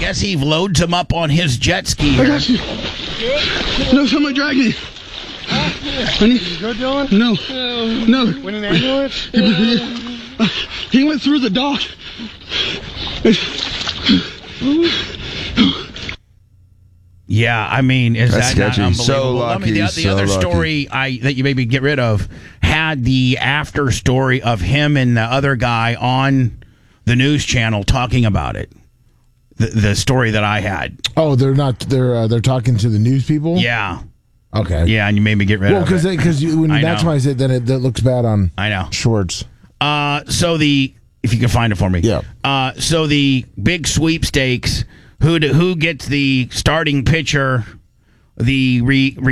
Jesse loads him up on his jet ski here. I got you. No, somebody drag me. Go, Dylan? No. Win an ambulance? He went through the dock. Yeah, I mean, is That's that not sketchy. unbelievable? So lucky, the other so story that you maybe get rid of had the after story of him and the other guy on the news channel talking about it. The story that I had. Oh, they're not. They're talking to the news people. Yeah. Okay. Yeah, and you made me get rid of it. Well, because that's why I said that that looks bad on. I know. Shorts. So if you can find it for me. Yeah. So the big sweepstakes. Who gets the starting pitcher? The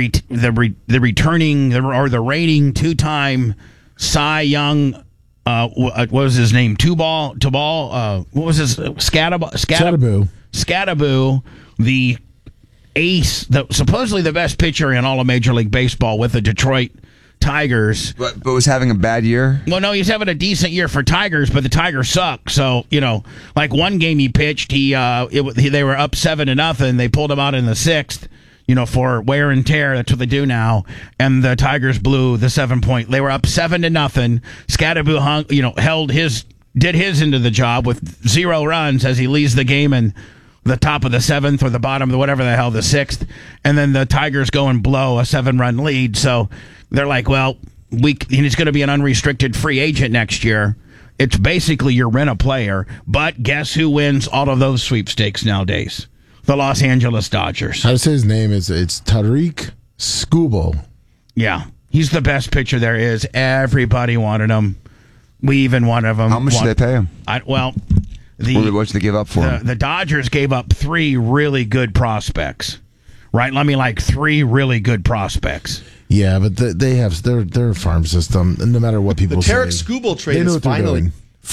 returning or the reigning 2-time Cy Young. What was his name? Tubal. What was his Scatteraboo? Scatteraboo, the ace, supposedly the best pitcher in all of Major League Baseball with the Detroit Tigers. But was having a bad year? Well, no, he's having a decent year for Tigers, but the Tigers suck. So, like one game he pitched, they were up 7-0. They pulled him out in the 6th, for wear and tear. That's what they do now. And the Tigers blew the 7-point. They were up 7-0. Scatteraboo did his into the job with 0 runs as he leads the game in the top of the 7th or the bottom of whatever the hell, the 6th. And then the Tigers go and blow a 7-run lead. So they're like, well, he's going to be an unrestricted free agent next year. It's basically you rent a player. But guess who wins all of those sweepstakes nowadays? The Los Angeles Dodgers. How to say his name it's Tarik Skubal. Yeah. He's the best pitcher there is. Everybody wanted him. We even wanted him. How much did they pay him? What did they give up for him? The Dodgers gave up 3 really good prospects. Right? I mean, like 3 really good prospects. Yeah, but they have their farm system. No matter what people say, the Tarik Skubal trade is finally.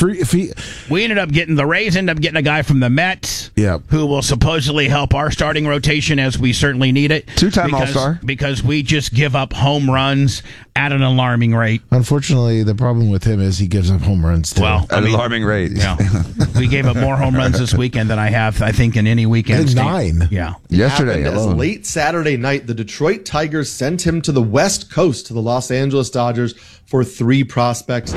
The Rays end up getting a guy from the Mets, who will supposedly help our starting rotation as we certainly need it. 2-time All-Star. Because we just give up home runs at an alarming rate. Unfortunately, the problem with him is he gives up home runs too. At an alarming rate. Yeah. We gave up more home runs this weekend than I have, I think, in any weekend. 9. Yeah. Yesterday alone. Late Saturday night, the Detroit Tigers sent him to the West Coast to the Los Angeles Dodgers for 3 prospects.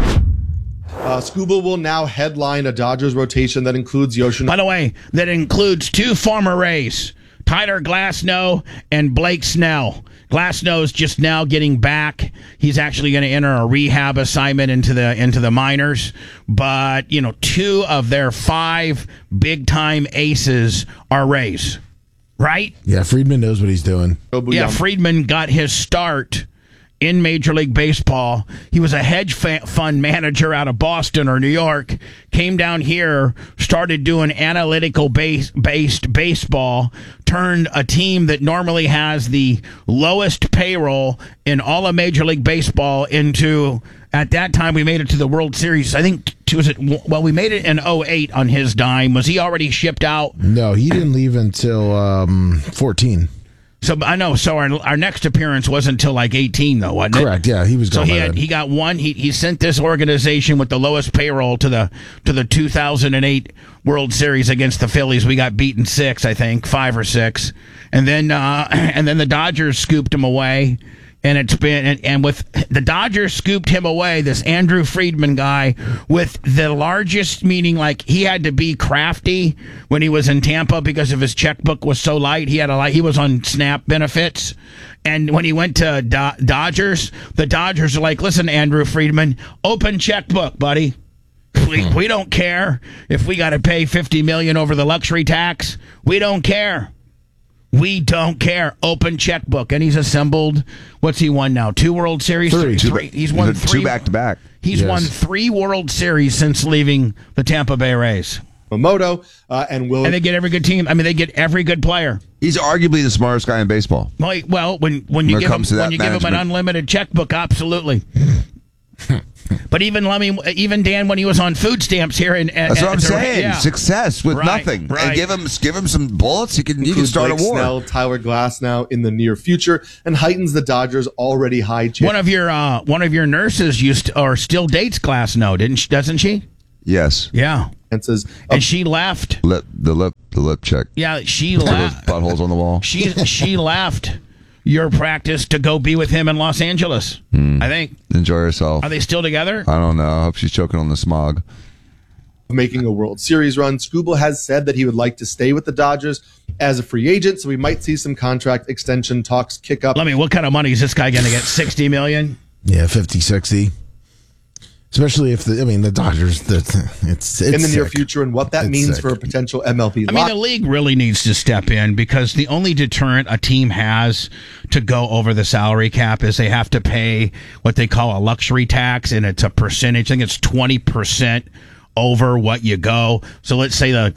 Skubal will now headline a Dodgers rotation that includes Yoshino. By the way, that includes 2 former Rays, Tyler Glasnow and Blake Snell. Glasnow's just now getting back. He's actually going to enter a rehab assignment into the minors. But, 2 of their 5 big-time aces are Rays, right? Yeah, Friedman knows what he's doing. Yeah, Friedman got his start in Major League Baseball. He was a hedge fund manager out of Boston or New York, came down here, started doing analytical based baseball, turned a team that normally has the lowest payroll in all of Major League Baseball into, at that time, we made it to the World Series. I think, we made it in 2008 on his dime. Was he already shipped out? No, he didn't leave until 14. So I know. So our next appearance wasn't until like 18, though, wasn't it? Correct. Yeah, he was gone. So he got one. He sent this organization with the lowest payroll to the 2008 World Series against the Phillies. We got beaten 6, I think, 5 or 6, and then the Dodgers scooped him away. And it's been, and with the Dodgers scooped him away, this Andrew Friedman guy with the largest, meaning like he had to be crafty when he was in Tampa because of his checkbook was so light. He was on SNAP benefits. And when he went to Dodgers, the Dodgers are like, listen, Andrew Friedman, open checkbook, buddy. We don't care if we got to pay $50 million over the luxury tax. We don't care. We don't care. Open checkbook. And he's assembled, what's he won now? 2 World Series? 3. He's won 3. 2 back-to-back. He's won 3 World Series since leaving the Tampa Bay Rays. Momoto and Will. And they get every good team. I mean, they get every good player. He's arguably the smartest guy in baseball. Well, when you give him an unlimited checkbook, absolutely. But even Dan, when he was on food stamps here, that's what I'm saying. Yeah. Success with nothing, and give him some bullets. You can start Blake a war. Snell, Tyler Glasnow in the near future, and heightens the Dodgers' already high chance. One of your nurses still dates Glasnow, doesn't she? Yes. Yeah. And she left. The lip check. Yeah, she Those left. buttholes on the wall. She left your practice to go be with him in Los Angeles. I think. Enjoy herself. Are they still together? I don't know. I hope she's choking on the smog. Making a World Series run. Skubal has said that he would like to stay with the Dodgers as a free agent, so we might see some contract extension talks kick up. Let me. What kind of money is this guy going to get? $60 million? Yeah, 50, 60. Especially if the Dodgers. It's in the near sick. future, and what that means for a potential MLB. I mean, the league really needs to step in because the only deterrent a team has to go over the salary cap is they have to pay what they call a luxury tax, and it's a percentage. I think it's 20% over what you go. So let's say that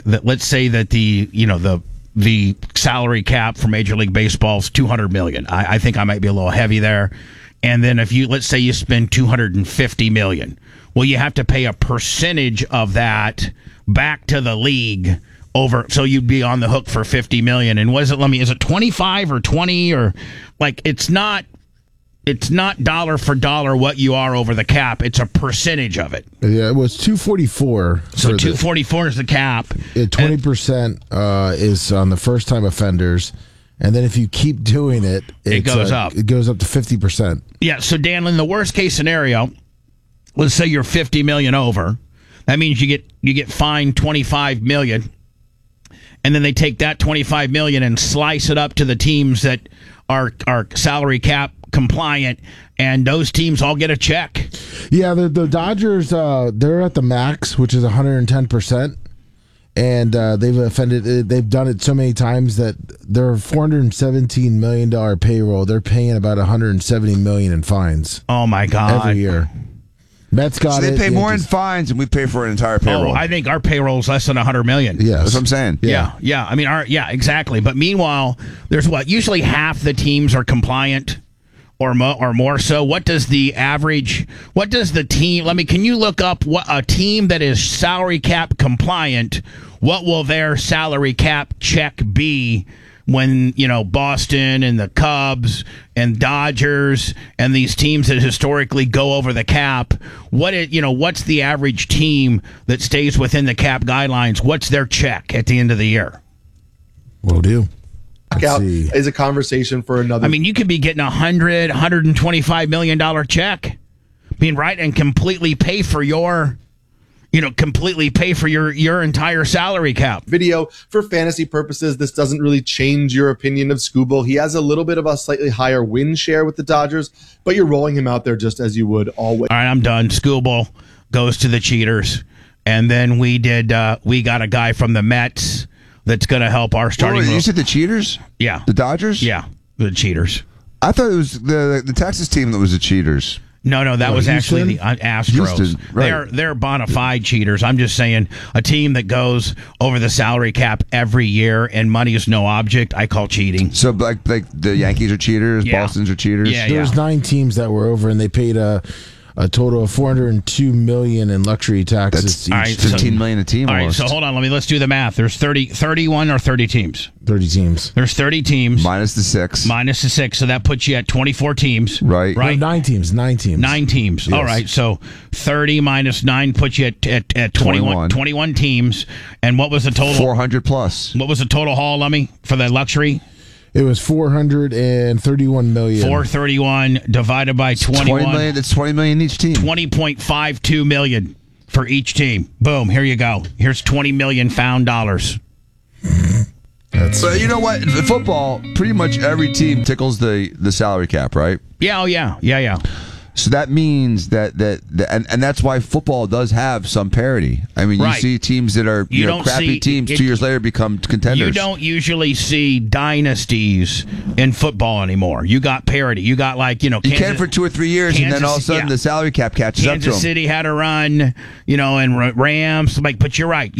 the salary cap for Major League Baseball is $200 million. I think I might be a little heavy there. And then let's say you spend $250 million. Well, you have to pay a percentage of that back to the league over, so you'd be on the hook for $50 million. And is it 25 or 20 or like it's not dollar for dollar what you are over the cap. It's a percentage of it. Yeah, it was 244. So 244 is the cap. 20% is on the first time offenders. And then if you keep doing it, it goes up. It goes up to 50%. Yeah, so Dan, in the worst case scenario, let's say you're $50 million over. That means you get fined $25 million. And then they take that $25 million and slice it up to the teams that are salary cap compliant, and those teams all get a check. Yeah, the Dodgers, they're at the max, which is 110%. And they've done it so many times that their $417 million payroll, they're paying about $170 million in fines. Oh, my God. Every year. Mets got So they it. pay more in fines than we pay for an entire payroll. Oh, I think our payroll is less than $100 million. Yes. That's what I'm saying. Yeah. I mean, exactly. But meanwhile, there's usually half the teams are compliant or more so. What does the team, can you look up what a team that is salary cap compliant, what will their salary cap check be when, Boston and the Cubs and Dodgers and these teams that historically go over the cap, what's the average team that stays within the cap guidelines? What's their check at the end of the year? Will do. Out is a conversation for another. I mean, you could be getting $125 million check. I mean, right, and completely pay for your entire salary cap. Video for fantasy purposes. This doesn't really change your opinion of Skubal. He has a little bit of a slightly higher win share with the Dodgers, but you're rolling him out there just as you would always. All right, I'm done. Skubal goes to the cheaters, and then we got a guy from the Mets that's going to help our starting. You said the cheaters? Yeah. The Dodgers? Yeah, the cheaters. I thought it was the Texas team that was the cheaters. No, that was actually the Astros. Houston, right. They're bona fide cheaters. I'm just saying a team that goes over the salary cap every year and money is no object, I call cheating. So like the Yankees are cheaters, Yeah. Boston's are cheaters? Yeah. There's 9 teams that were over, and they paid a total of $402 million in luxury taxes. That's each $15 million a team. All right, almost. so hold on. Let's do the math. There's 31 or 30 teams. 30 teams. There's 30 teams. Minus the 6. Minus the 6, so that puts you at 24 teams. Right. No, 9 teams. 9 teams. 9 teams. Yes. All right, so 30 minus 9 puts you at 21 teams. And what was the total? 400 plus. What was the total haul, Lummy, for the luxury? It was $431 million. 431 divided by 21. 20 million. That's $20 million each team. 20.52 million for each team. Boom, here you go. Here's 20 million found dollars. But you know what? In football, pretty much every team tickles the salary cap, right? Yeah, oh yeah. So that means that and that's why football does have some parity. I mean, Right. you see teams that are You don't crappy see- teams it- 2 years later become contenders. You don't usually see dynasties in football anymore. You got parity. You got You can for 2 or 3 years, and then all of a sudden the salary cap catches up to Kansas them. City had a run, and Rams. But you're right.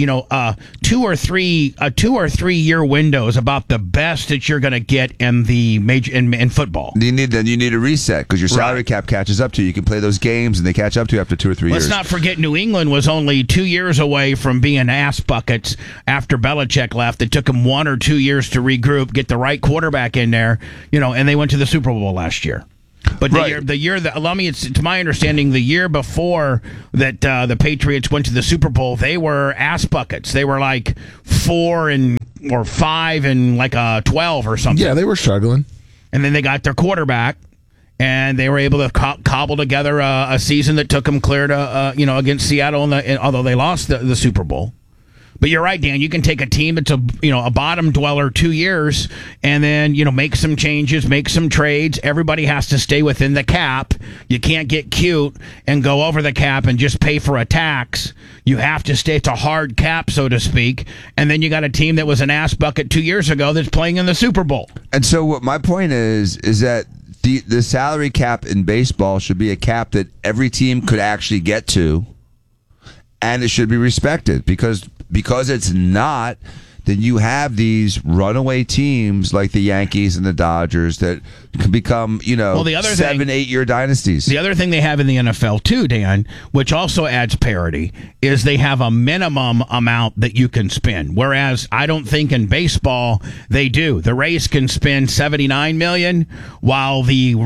2 or 3 year window is about the best that you're going to get in the major in football. You need a reset because your salary cap catches up to you. You can play those games, and they catch up to you after 2 or 3 years. Let's not forget New England was only 2 years away from being ass buckets after Belichick left. It took them 1 or 2 years to regroup, get the right quarterback in there, and they went to the Super Bowl last year. But Right. the year that, allow me, it's to my understanding, the year before that the Patriots went to the Super Bowl, they were ass buckets. They were like 5 and like a 12 or something. Yeah, they were struggling. And then they got their quarterback, and they were able to cobble together a season that took them clear to against Seattle. Although they lost the Super Bowl. But you're right, Dan. You can take a team that's a bottom dweller 2 years, and then make some changes, make some trades. Everybody has to stay within the cap. You can't get cute and go over the cap and just pay for a tax. You have to stay. It's a hard cap, so to speak. And then you got a team that was an ass bucket 2 years ago that's playing in the Super Bowl. And so what my point is that the salary cap in baseball should be a cap that every team could actually get to, and it should be respected because it's not, then you have these runaway teams like the Yankees and the Dodgers that can become, the other 7-8 year dynasties. The other thing they have in the NFL too, Dan, which also adds parity, is they have a minimum amount that you can spend. Whereas I don't think in baseball they do. The Rays can spend $79 million, while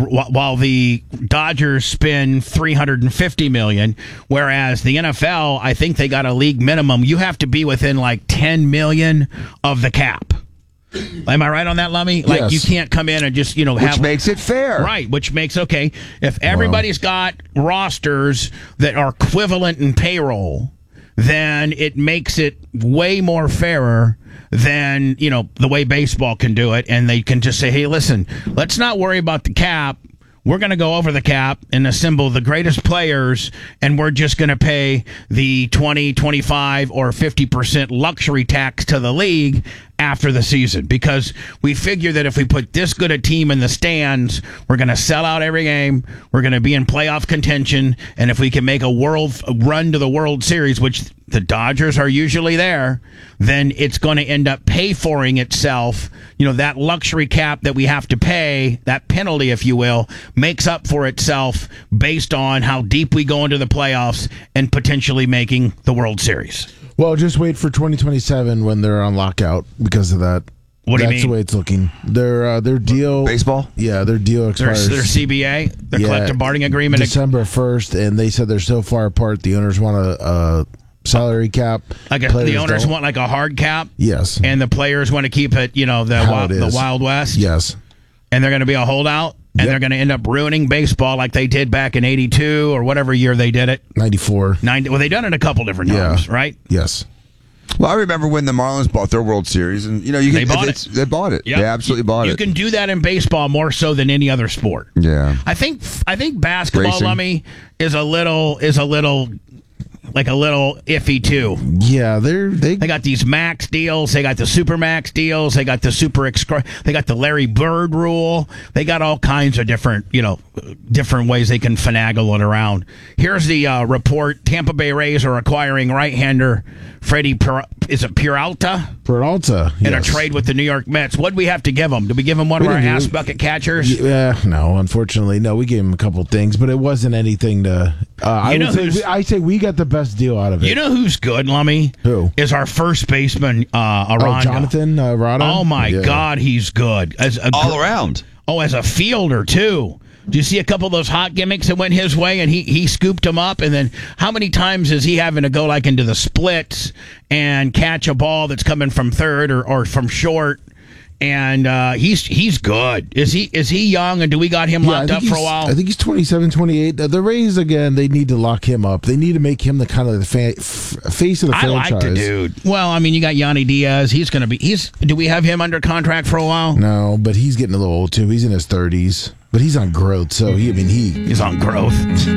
the Dodgers spend $350 million. Whereas the NFL, I think they got a league minimum. You have to be within like $10 million of the cap. Am I right on that, Lummy? Like, Yes. you can't come in and just, Which makes it fair. Right, which makes, if everybody's got rosters that are equivalent in payroll, then it makes it way more fairer than, the way baseball can do it. And they can just say, hey, listen, let's not worry about the cap. We're going to go over the cap and assemble the greatest players, and we're just going to pay the 20, 25, or 50% luxury tax to the league after the season, because we figure that if we put this good a team in the stands, we're going to sell out every game, we're going to be in playoff contention, and if we can make a run to the World Series, which the Dodgers are usually there, then it's going to end up pay-foring itself. That luxury cap that we have to pay, that penalty, if you will, makes up for itself based on how deep we go into the playoffs and potentially making the World Series. Well, just wait for 2027 when they're on lockout because of that. What do you That's mean? the way it's looking. Their deal, Baseball? Yeah, their deal Their expires. CBA, their collective bargaining agreement. December 1st, and they said they're so far apart. The owners want a salary cap. The Players owners don't. want like a hard cap. Yes. And the players want to keep it, How it the is. Wild West. Yes. And they're going to be a holdout. And Yep. they're going to end up ruining baseball like they did back in 82 or whatever year they did it. 94. 90. Well, they done it a couple different times, right? Yes. Well, I remember when the Marlins bought their World Series, and They bought it. They bought it. Yep. They absolutely bought You it. can do that in baseball more so than any other sport. Yeah. I think basketball, Racing. Lummy, is a little iffy too. Yeah, they They got these max deals. They got the super max deals. They got the they got the Larry Bird rule. They got all kinds of different ways they can finagle it around. Here's the report. Tampa Bay Rays are acquiring right-hander Freddie Peralta Peralta in a yes. trade with the New York Mets. What did we have to give them? Did we give them one We of our didn't ass do- bucket catchers? Yeah, no, unfortunately, no. We gave him a couple things, but it wasn't anything to. I say we got the best deal out of it. You know who's good, Lummy? Who? Is our first baseman, Aranda. Jonathan Rada? Oh, my Yeah. God, he's good. All around. Oh, as a fielder, too. Do you see a couple of those hot gimmicks that went his way, and he scooped them up? And then how many times is he having to go like into the splits and catch a ball that's coming from third or from short? And he's good. Is he young, and do we got him locked I up think for a he's- while? I think he's 27, 28. The Rays, again, they need to lock him up. They need to make him the kind of the face of the I franchise. like the dude. Well, I mean, you got Yanni Diaz. He's going to be. Do we have him under contract for a while? No, but he's getting a little old, too. He's in his 30s. But he's on growth, so He's on growth.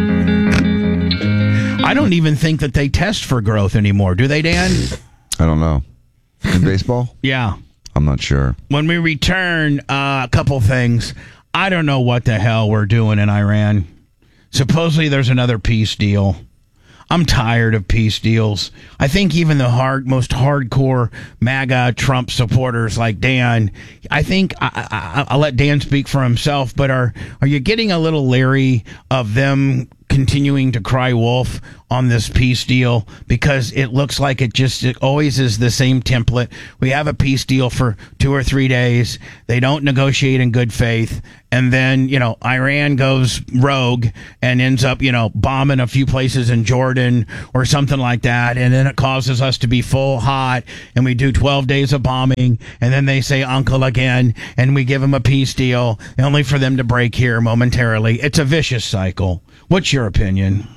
I don't even think that they test for growth anymore. Do they, Dan? I don't know. In baseball? Yeah. I'm not sure. When we return, a couple things. I don't know what the hell we're doing in Iran. Supposedly there's another peace deal. I'm tired of peace deals. I think even the most hardcore MAGA Trump supporters like Dan, I think I'll let Dan speak for himself, but are you getting a little leery of them continuing to cry wolf on this peace deal because it looks like it always is the same template. We have a peace deal for 2 or 3 days. They don't negotiate in good faith. And then, Iran goes rogue and ends up, bombing a few places in Jordan or something like that. And then it causes us to be full hot and we do 12 days of bombing. And then they say uncle again and we give them a peace deal only for them to break here momentarily. It's a vicious cycle. What's your opinion?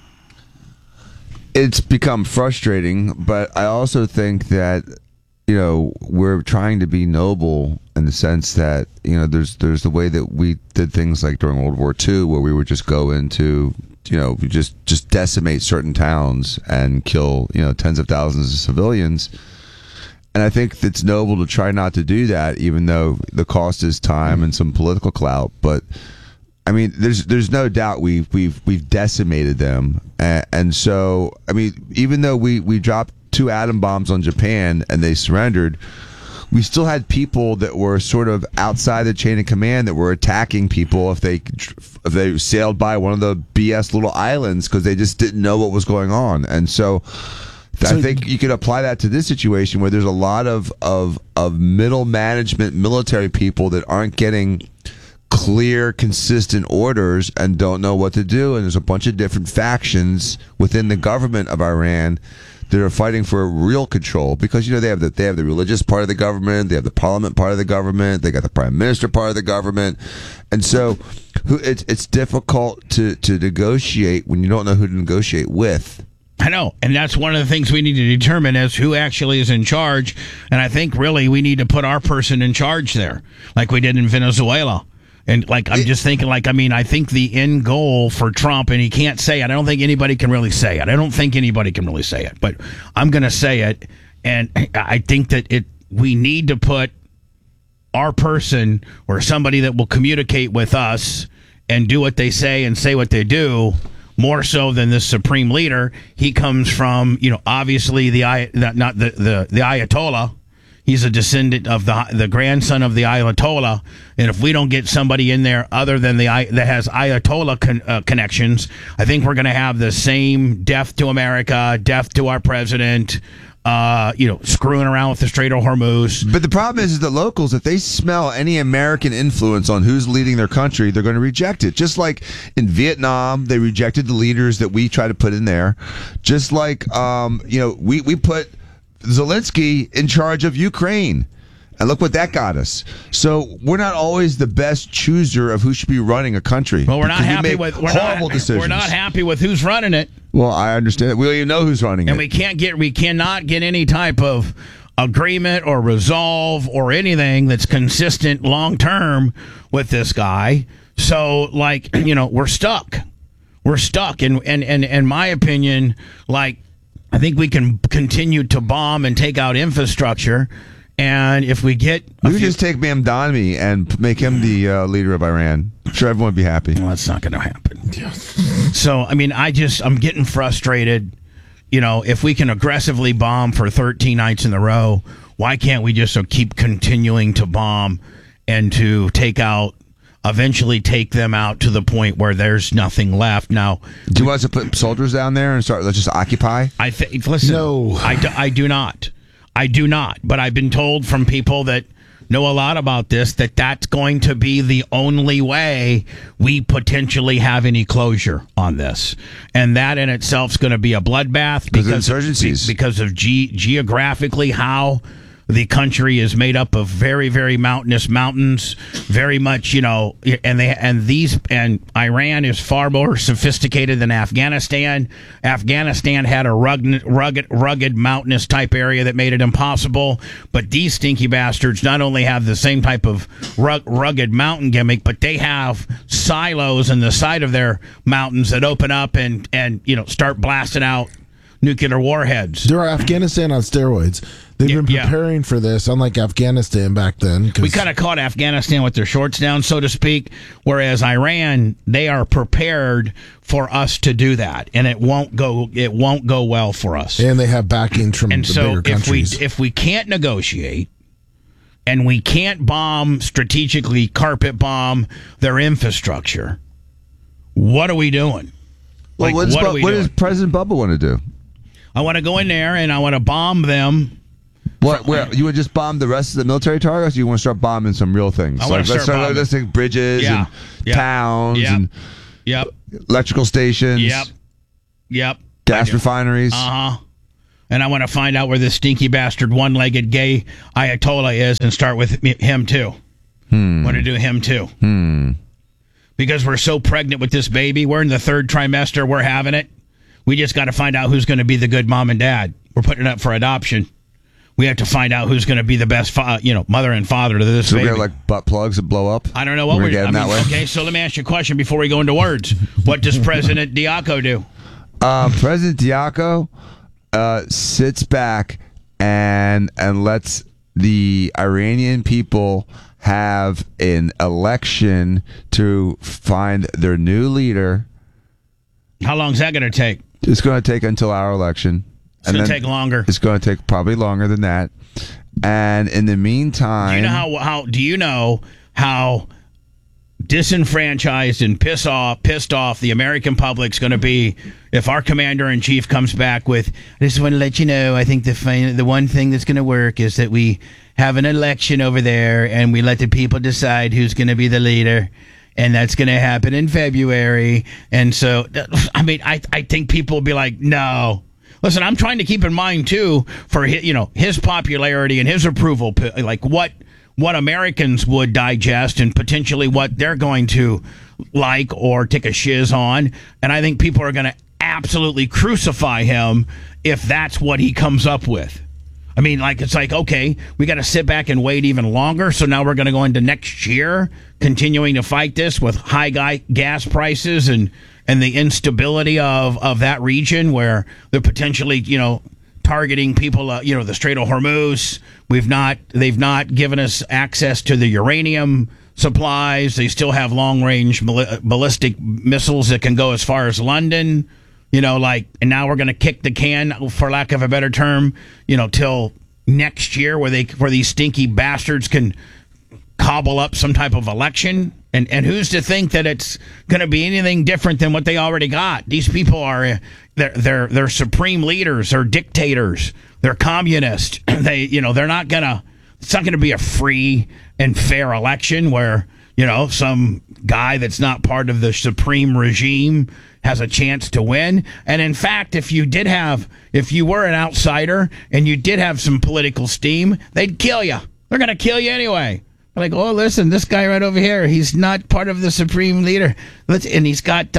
It's become frustrating, but I also think that we're trying to be noble in the sense that there's the way that we did things like during World War II, where we would just go into we just decimate certain towns and kill tens of thousands of civilians. And I think it's noble to try not to do that, even though the cost is time and some political clout. But I mean, there's no doubt we've decimated them, and so I mean, even though we dropped 2 atom bombs on Japan and they surrendered, we still had people that were sort of outside the chain of command that were attacking people if they sailed by one of the BS little islands because they just didn't know what was going on, and so. I think you could apply that to this situation where there's a lot of middle management military people that aren't getting clear, consistent orders and don't know what to do. And there's a bunch of different factions within the government of Iran that are fighting for real control because they have the religious part of the government, they have the parliament part of the government, they got the prime minister part of the government, and so it's difficult to negotiate when you don't know who to negotiate with. I know, and that's one of the things we need to determine is who actually is in charge. And I think really we need to put our person in charge there, like we did in Venezuela. And I'm just thinking, I think the end goal for Trump, and he can't say it. I don't think anybody can really say it. But I'm going to say it, and I think that we need to put our person or somebody that will communicate with us and do what they say and say what they do. More so than this supreme leader. He comes from, obviously the Ayatollah. He's a descendant of the grandson of the Ayatollah. And if we don't get somebody in there other than that has Ayatollah connections, I think we're going to have the same death to America, death to our president, screwing around with the Strait of Hormuz. But the problem is that locals, if they smell any American influence on who's leading their country, they're going to reject it. Just like in Vietnam, they rejected the leaders that we try to put in there. Just like, we put Zelensky in charge of Ukraine. And look what that got us. So we're not always the best chooser of who should be running a country. Well, we're not happy with horrible decisions. We're not happy with who's running it. Well, I understand. We don't even know who's running it. And we cannot get any type of agreement or resolve or anything that's consistent long term with this guy. So we're stuck. We're stuck. And in my opinion, I think we can continue to bomb and take out infrastructure. And if we get... We could just take Mamdani and make him the leader of Iran. I'm sure everyone would be happy. Well, that's not going to happen. So, I mean, I'm getting frustrated. If we can aggressively bomb for 13 nights in a row, why can't we just keep continuing to bomb and to eventually take them out to the point where there's nothing left? Now, do you want us to put soldiers down there and let's just occupy? Listen, no. I do not. I do not, but I've been told from people that know a lot about this that that's going to be the only way we potentially have any closure on this. And that in itself is going to be a bloodbath because of geographically how the country is made up of very, very mountainous mountains, very much, and Iran is far more sophisticated than Afghanistan. Afghanistan had a rugged mountainous type area that made it impossible. But these stinky bastards not only have the same type of rugged mountain gimmick, but they have silos in the side of their mountains that open up and start blasting out nuclear warheads. They're Afghanistan on steroids. They've been preparing for this, unlike Afghanistan back then. We kind of caught Afghanistan with their shorts down, so to speak, whereas Iran, they are prepared for us to do that, and it won't go well for us. And they have backing from the bigger countries. If we can't negotiate and we can't carpet bomb their infrastructure, what are we doing? Like, what what are we does doing? President Bubba want to do? I want to go in there and I want to bomb them. Where you would just bomb the rest of the military targets? Or you want to start bombing some real things? I want to start bombing. Let's take bridges Yeah. and Yep. towns Yep. and Yep. electrical stations. Yep. Gas refineries. And I want to find out where this stinky bastard one-legged gay Ayatollah is and start with him too. Want to do him too. Because we're so pregnant with this baby. We're in the 3rd trimester. We're having it. We just got to find out who's going to be the good mom and dad. We're putting it up for adoption. We have to find out who's going to be the best mother and father to this So baby. we're gonna like butt plugs that blow up. I don't know what we're getting that way. Okay, so let me ask you a question before we go into words. What does President Diaco do? President Diaco sits back and lets the Iranian people have an election to find their new leader. How long is that going to take? It's going to take until our election. It's going to take longer. It's going to take probably longer than that. And in the meantime, Do you know how disenfranchised and pissed off the American public's going to be if our commander-in-chief comes back with, I just want to let you know, I think the one thing that's going to work is that we have an election over there and we let the people decide who's going to be the leader. And that's going to happen in February. And so, I mean, I think people will be like, no. Listen, I'm trying to keep in mind, too, for his popularity and his approval, like what Americans would digest and potentially what they're going to like or take a shiz on. And I think people are going to absolutely crucify him if that's what he comes up with. I mean, it's like, okay, we got to sit back and wait even longer. So now we're going to go into next year continuing to fight this with high gas prices and the instability of that region where they're potentially, targeting people, the Strait of Hormuz. They've not given us access to the uranium supplies. They still have long-range ballistic missiles that can go as far as London. And now we're going to kick the can, for lack of a better term, till next year where these stinky bastards can cobble up some type of election. And who's to think that it's going to be anything different than what they already got? These people are they're supreme leaders, they're dictators, they're communists. They're not gonna. It's not going to be a free and fair election where some guy that's not part of the supreme regime has a chance to win. And in fact, if you were an outsider and you did have some political steam, they'd kill you. They're going to kill you anyway. Like, oh, listen, this guy right over here, he's not part of the supreme leader. And he's got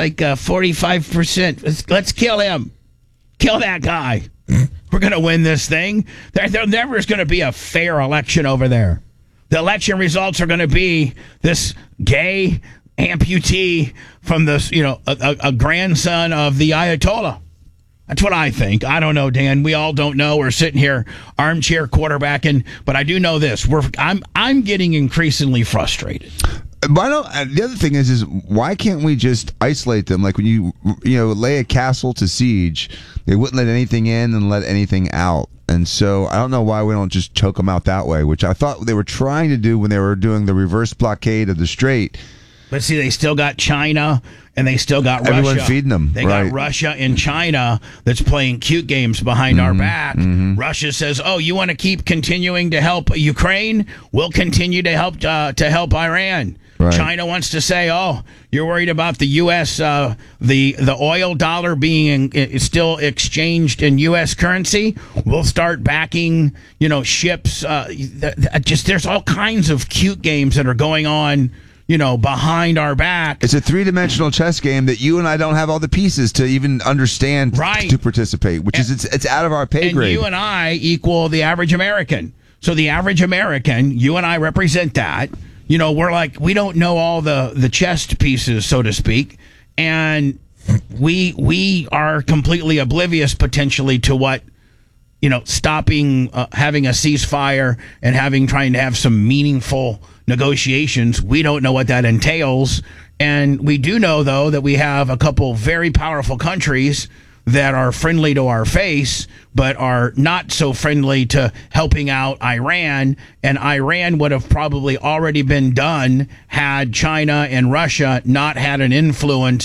45%. Let's kill him. Kill that guy. We're going to win this thing. There never is going to be a fair election over there. The election results are going to be this gay amputee from this, a grandson of the Ayatollah. That's what I think. I don't know, Dan. We all don't know. We're sitting here armchair quarterbacking, but I do know this. I'm getting increasingly frustrated. The other thing is why can't we just isolate them? Like when you lay a castle to siege, they wouldn't let anything in and let anything out. And so I don't know why we don't just choke them out that way, which I thought they were trying to do when they were doing the reverse blockade of the Strait. But see, they still got China and they still got Russia. Everyone feeding them. They got Russia and China that's playing cute games behind our back. Russia says, "Oh, you want to keep continuing to help Ukraine? We'll continue to help Iran." Right. China wants to say, "Oh, you're worried about the U.S. The oil dollar being still exchanged in U.S. currency? We'll start backing, ships. There's all kinds of cute games that are going on." Behind our back. It's a three-dimensional chess game that you and I don't have all the pieces to even understand to participate, which is it's out of our pay grade. And you and I equal the average American. So the average American, you and I represent that. We're like, we don't know all the chess pieces, so to speak. And we are completely oblivious potentially to what, stopping, having a ceasefire and trying to have some meaningful negotiations. We don't know what that entails. And we do know, though, that we have a couple very powerful countries that are friendly to our face, but are not so friendly to helping out Iran. And Iran would have probably already been done had China and Russia not had an influence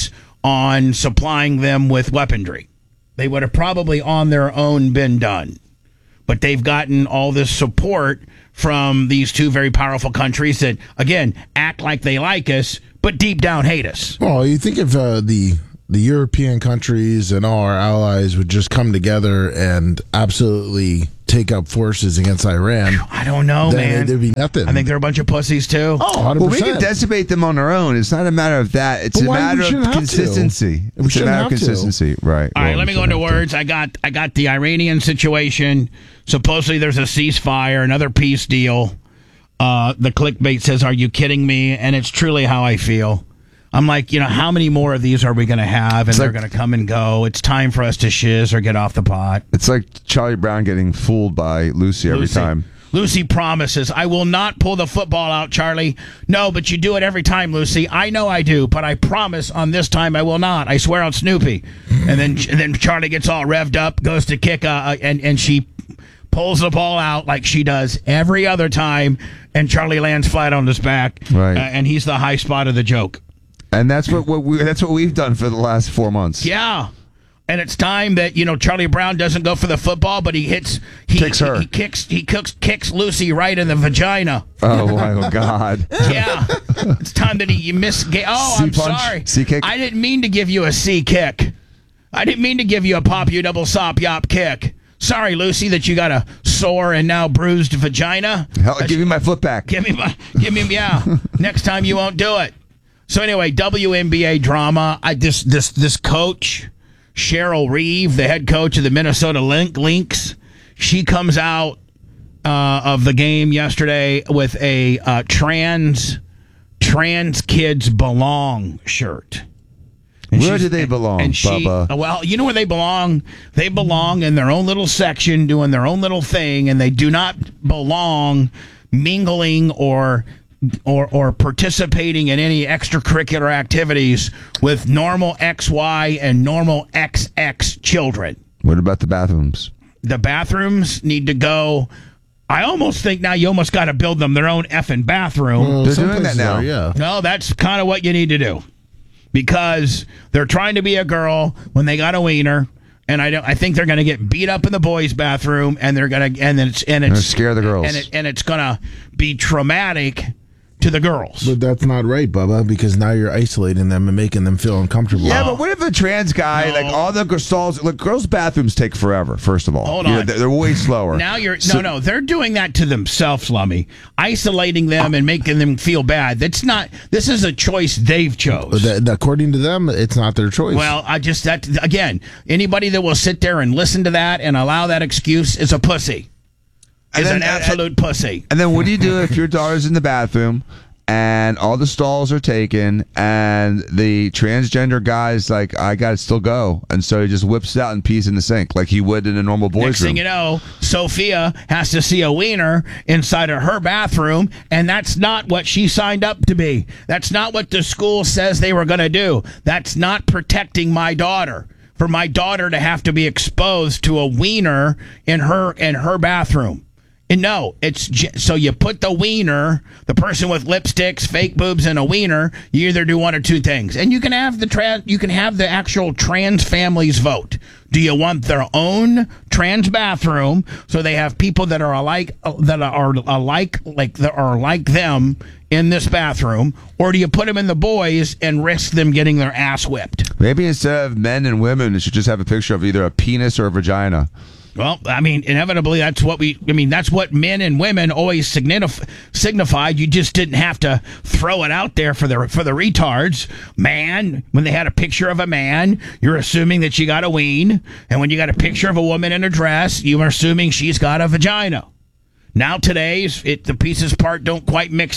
on supplying them with weaponry. They would have probably on their own been done. But they've gotten all this support from these two very powerful countries that, again, act like they like us, but deep down hate us. Well, you think if the European countries and all our allies would just come together and absolutely take up forces against Iran. I don't know, then man. there'd be nothing. I think they're a bunch of pussies, too. Oh, 100%. Well, we can decimate them on our own. It's not a matter of that. It's But a why matter we shouldn't of have to? consistency. We It's a shouldn't matter of have to. consistency, right? All right, Well, let me we go into shouldn't have words. I got the Iranian situation. Supposedly there's a ceasefire, another peace deal. The clickbait says, "Are you kidding me?" And it's truly how I feel. I'm like, how many more of these are we going to have? And they're going to come and go. It's time for us to shiz or get off the pot. to. It's like Charlie Brown getting fooled by Lucy every time. Lucy promises, "I will not pull the football out, Charlie." No, but you do it every time, Lucy. I know I do, but I promise on this time I will not. I swear on Snoopy. And then Charlie gets all revved up, goes to kick, and she pulls the ball out like she does every other time, and Charlie lands flat on his back. Right. And he's the high spot of the joke. And that's what we've done for the last 4 months. Yeah. And it's time that, Charlie Brown doesn't go for the football, but he Kicks her. He kicks Lucy right in the vagina. Oh my God. Yeah. It's time that you miss. Oh, I'm C-punch? sorry. C-kick? I didn't mean to give you a C kick. I didn't mean to give you a pop you double sop yop kick. Sorry, Lucy, that you got a sore and now bruised vagina. Hell, give me my foot back. Give me, yeah. Next time you won't do it. So anyway, WNBA drama. This coach, Cheryl Reeve, the head coach of the Minnesota Lynx, she comes out of the game yesterday with a trans kids belong shirt. And Where do they belong, Bubba? Well, you know where they belong? They belong in their own little section doing their own little thing, and they do not belong mingling or participating in any extracurricular activities with normal XY and normal XX children. What about the bathrooms? The bathrooms need to go. I almost think now you almost got to build them their own effing bathroom. Well, They're some doing that places now. are, yeah. No, that's kind of what you need to do, because they're trying to be a girl when they got a wiener, and I think they're going to get beat up in the boys' bathroom, and they're going to Gonna scare the girls. and it's going to be traumatic to the girls. But that's not right, Bubba, because now you're isolating them and making them feel uncomfortable. Yeah, but what if a trans guy, No. like all the stalls, look, girls' bathrooms take forever, first of all. Hold You know, on. they're way slower. Now no, they're doing that to themselves, Lummy. Isolating them and making them feel bad. This is a choice they've chose. According to them, it's not their choice. Well, again, anybody that will sit there and listen to that and allow that excuse is a pussy. Is an absolute pussy. And then what do you do if your daughter's in the bathroom and all the stalls are taken and the transgender guy's like, I gotta still go, and so he just whips it out and pees in the sink like he would in a normal boys' Next room. thing you know, Sophia has to see a wiener inside of her bathroom, and that's not what she signed up to be. That's not what the school says they were going to do. That's not protecting my daughter. For my daughter to have to be exposed to a wiener in her bathroom. And no, so you put the wiener, the person with lipsticks, fake boobs, and a wiener. You either do one or two things, and you can have the actual trans families vote. Do you want their own trans bathroom so they have people that are like them in this bathroom, or do you put them in the boys and risk them getting their ass whipped? Maybe instead of men and women, it should just have a picture of either a penis or a vagina. Well, I mean, inevitably, that's what men and women always signified. You just didn't have to throw it out there for the retards. Man, when they had a picture of a man, you're assuming that you got a ween, and when you got a picture of a woman in a dress, you are assuming she's got a vagina. Now the pieces part don't quite mix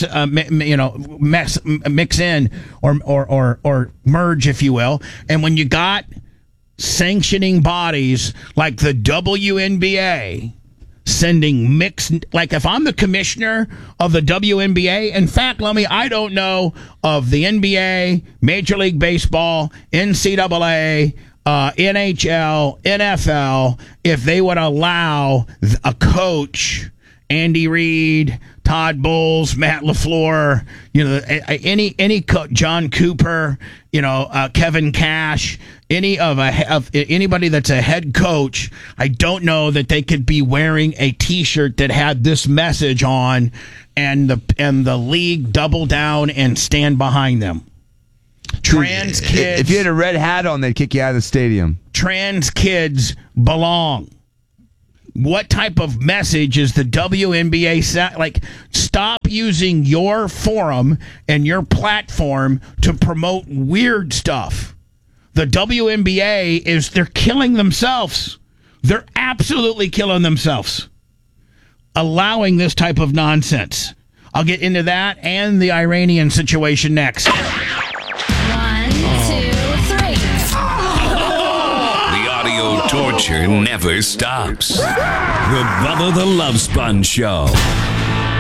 in or merge, if you will, and when you got sanctioning bodies like the WNBA sending mixed, like if I'm the commissioner of the WNBA, in fact, Lummy, I don't know of the NBA, Major League Baseball, NCAA, NHL, NFL, if they would allow a coach, Andy Reid, Todd Bowles, Matt LaFleur, any John Cooper, Kevin Cash, anybody that's a head coach, I don't know that they could be wearing a T-shirt that had this message on, and the league double down and stand behind them. Trans kids. If you had a red hat on, they'd kick you out of the stadium. Trans kids belong. What type of message is the WNBA like? Stop using your forum and your platform to promote weird stuff. The WNBA they're killing themselves. They're absolutely killing themselves, allowing this type of nonsense. I'll get into that and the Iranian situation next. 1, 2, 3. The audio torture never stops. The Bubba the Love Sponge Show.